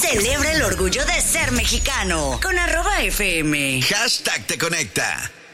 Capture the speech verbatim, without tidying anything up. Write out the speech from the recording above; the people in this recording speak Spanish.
Celebra el orgullo de ser mexicano con arroba F M. Hashtag te conecta.